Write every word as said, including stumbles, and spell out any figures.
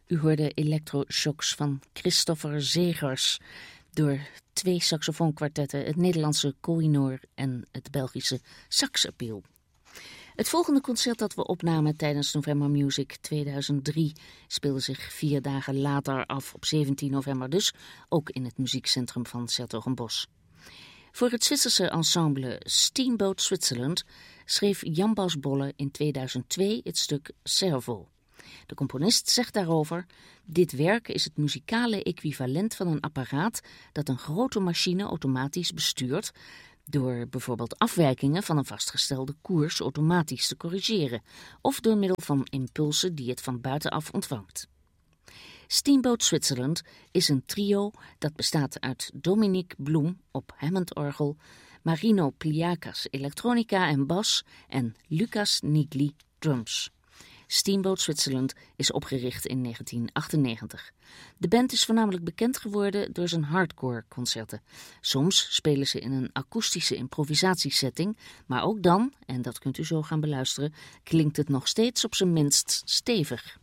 U hoorde Electroshocks van Christopher Zegers door twee saxofoonkwartetten, het Nederlandse Koh-i-Noor en het Belgische Saxappeal. Het volgende concert dat we opnamen tijdens November Music tweeduizend drie speelde zich vier dagen later af, op zeventien november dus, ook in het muziekcentrum van 's-Hertogenbosch. Voor het Zwitserse ensemble Steamboat Switzerland schreef Jan Bas Bolle in tweeduizend twee het stuk Servo. De componist zegt daarover: dit werk is het muzikale equivalent van een apparaat dat een grote machine automatisch bestuurt, door bijvoorbeeld afwijkingen van een vastgestelde koers automatisch te corrigeren, of door middel van impulsen die het van buitenaf ontvangt. Steamboat Switzerland is een trio dat bestaat uit Dominique Bloem op Hammond-orgel, Marino Pliakas elektronica en bas en Lucas Nigli drums. Steamboat Switzerland is opgericht in negentien achtennegentig. De band is voornamelijk bekend geworden door zijn hardcore concerten. Soms spelen ze in een akoestische improvisatiesetting, maar ook dan, en dat kunt u zo gaan beluisteren, klinkt het nog steeds op zijn minst stevig.